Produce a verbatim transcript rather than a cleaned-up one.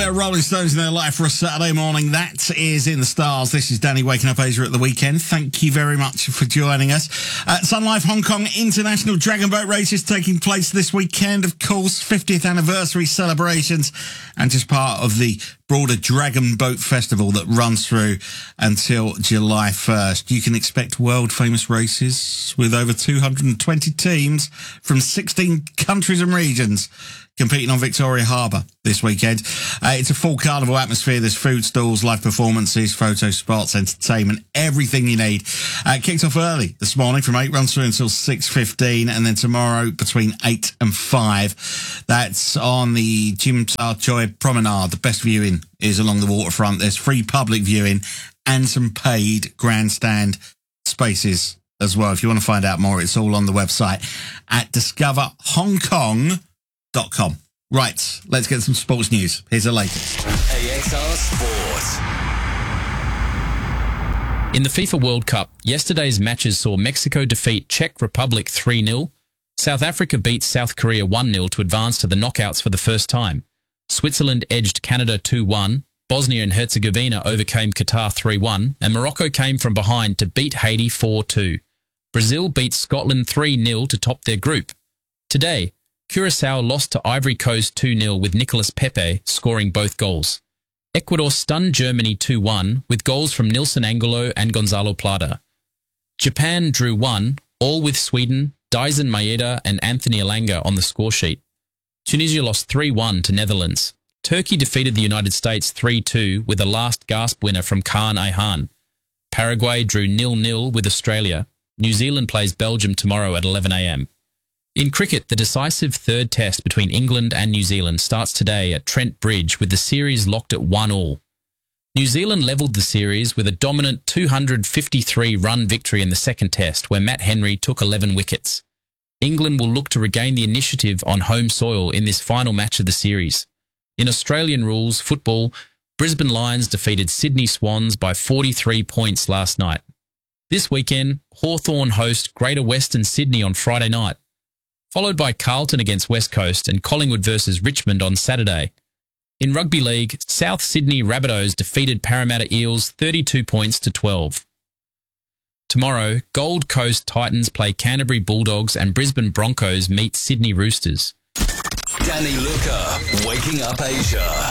Rolling Stones in their life for a Saturday morning. That is in the stars. This is Danny waking up Asia at the weekend. Thank you very much for joining us. Uh, Sun Life Hong Kong International Dragon Boat Race is taking place this weekend. Of course, fiftieth anniversary celebrations and just part of the broader Dragon Boat Festival that runs through until July first. You can expect world-famous races with over two hundred twenty teams from sixteen countries and regions competing on Victoria Harbour this weekend. Uh, it's a full carnival atmosphere. There's food stalls, live performances, photo spots, entertainment, everything you need. Uh, it kicked off early this morning from eight, runs through until six fifteen, and then tomorrow between eight and five. That's on the Jim Tar Choi Promenade. The best viewing is along the waterfront. There's free public viewing and some paid grandstand spaces as well. If you want to find out more, it's all on the website at discover hong kong dot com. Right, let's get some sports news. Here's the latest. A X R Sport. In the FIFA World Cup, yesterday's matches saw Mexico defeat Czech Republic three nil, South Africa beat South Korea one nil to advance to the knockouts for the first time, Switzerland edged Canada two one, Bosnia and Herzegovina overcame Qatar three one, and Morocco came from behind to beat Haiti four two. Brazil beat Scotland three nil to top their group. Today, Curacao lost to Ivory Coast two nil with Nicolas Pepe scoring both goals. Ecuador stunned Germany two one with goals from Nilson Angelo and Gonzalo Plata. Japan drew one, all with Sweden, Daisen Maeda and Anthony Elanga on the scoresheet. Tunisia lost three one to Netherlands. Turkey defeated the United States three two with a last gasp winner from Kaan Ayhan. Paraguay drew nil nil with Australia. New Zealand plays Belgium tomorrow at eleven a m. In cricket, the decisive third test between England and New Zealand starts today at Trent Bridge with the series locked at one all. New Zealand levelled the series with a dominant two hundred fifty-three run victory in the second test where Matt Henry took eleven wickets. England will look to regain the initiative on home soil in this final match of the series. In Australian rules football, Brisbane Lions defeated Sydney Swans by forty-three points last night. This weekend, Hawthorn host Greater Western Sydney on Friday night, followed by Carlton against West Coast and Collingwood versus Richmond on Saturday. In rugby league, South Sydney Rabbitohs defeated Parramatta Eels thirty-two points to twelve. Tomorrow, Gold Coast Titans play Canterbury Bulldogs and Brisbane Broncos meet Sydney Roosters. Danny Luca, Waking Up Asia.